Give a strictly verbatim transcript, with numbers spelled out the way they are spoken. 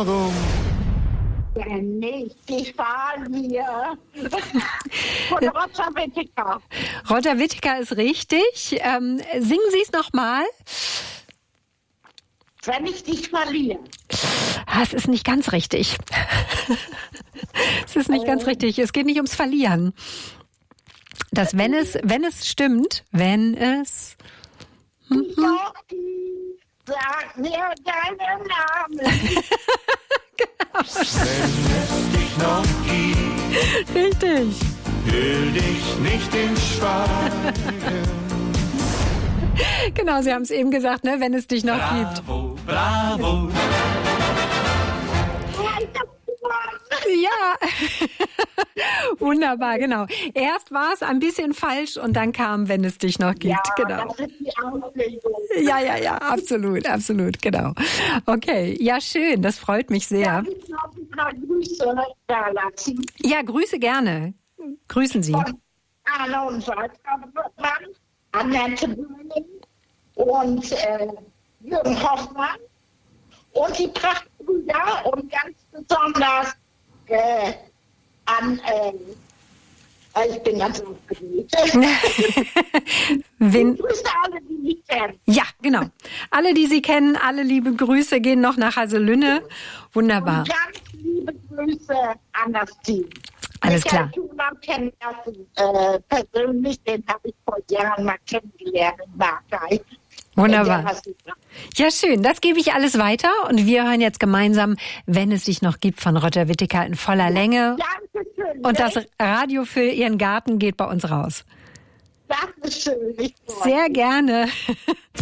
warum? Wenn ich dich verliere. Von Roger Whittaker. Roger Whittaker ist richtig. Ähm, singen Sie es nochmal. Wenn ich dich verliere. Ah, es ist nicht ganz richtig. Es ist nicht ganz richtig. Es geht nicht ums Verlieren. Das, wenn es, wenn es stimmt, wenn es... Mhm. Sag mir deinen Namen. Genau. Wenn es dich noch gibt, Richtig. hüll dich nicht in Schweigen. Genau, Sie haben es eben gesagt, ne? Wenn es dich noch gibt. Bravo, bravo. Ja, wunderbar, genau. Erst war es ein bisschen falsch und dann kam, wenn es dich noch gibt. Ja, genau. das ist die Auslegung. Ja, ja, ja, absolut, absolut, genau. Okay, ja, schön, das freut mich sehr. Darf ich noch ein paar Grüße da lassen? Ja, Grüße gerne. Grüßen Sie. Von Anna und Walter Wittmann, Annette Bühning und äh, Jürgen Hoffmann und die Prachtbrüder und ganz besonders äh, an, äh, ich bin ganz aufgeregt. Wen? Grüße alle, die mich kennen. Ja, genau. Alle, die Sie kennen, alle liebe Grüße gehen noch nach Haselünne. Wunderbar. Und ganz liebe Grüße an das Team. Alles klar. Michael Thumann kenne ich äh, persönlich, den habe ich vor Jahren mal kennengelernt in Markei. Wunderbar. Ja, schön. Das gebe ich alles weiter und wir hören jetzt gemeinsam, wenn es sich noch gibt, von Roger Whittaker in voller Länge. Dankeschön. Und das Radio für Ihren Garten geht bei uns raus. Dankeschön. Ich freue mich. Sehr gerne.